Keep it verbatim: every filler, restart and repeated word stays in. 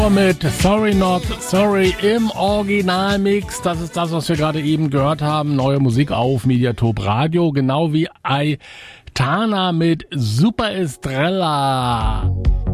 Mit Sorry Not Sorry im Originalmix. Das ist das, was wir gerade eben gehört haben. Neue Musik auf Mediatop Radio, genau wie Aitana mit Super Estrella.